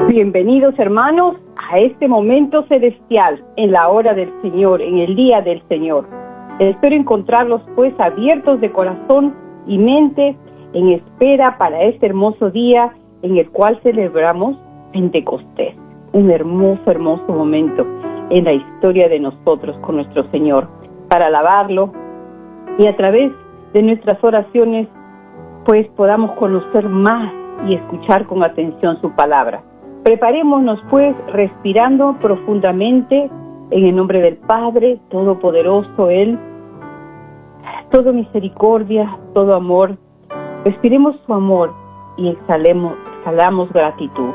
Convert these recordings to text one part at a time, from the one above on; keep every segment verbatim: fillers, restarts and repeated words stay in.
Bienvenidos, hermanos, a este momento celestial, en la hora del Señor, en el día del Señor. Espero encontrarlos, pues, abiertos de corazón y mente, en espera para este hermoso día en el cual celebramos Pentecostés. Un hermoso, hermoso momento en la historia de nosotros con nuestro Señor, para alabarlo y a través de nuestras oraciones, pues, podamos conocer más y escuchar con atención su palabra. Preparémonos, pues, respirando profundamente en el nombre del Padre Todopoderoso, Él, todo misericordia, todo amor. Respiremos su amor y exhalemos, exhalamos gratitud.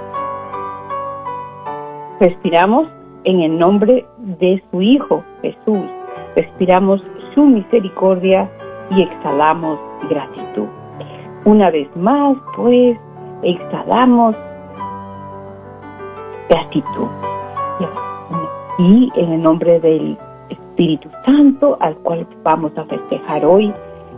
Respiramos en el nombre de su Hijo, Jesús. Respiramos su misericordia y exhalamos gratitud. Una vez más, pues, exhalamos gratitud. Y en el nombre del Espíritu Santo, al cual vamos a festejar hoy,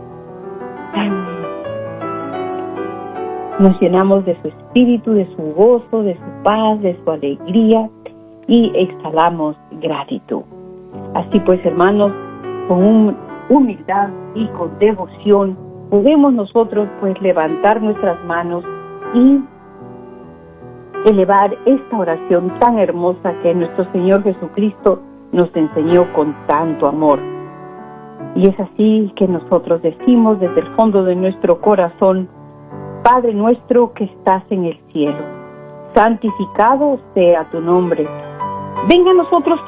nos llenamos de su espíritu, de su gozo, de su paz, de su alegría y exhalamos gratitud. Así pues, hermanos, con humildad y con devoción, podemos nosotros, pues, levantar nuestras manos y elevar esta oración tan hermosa que nuestro Señor Jesucristo nos enseñó con tanto amor. Y es así que nosotros decimos desde el fondo de nuestro corazón: Padre nuestro que estás en el cielo, santificado sea tu nombre. Venga a nosotros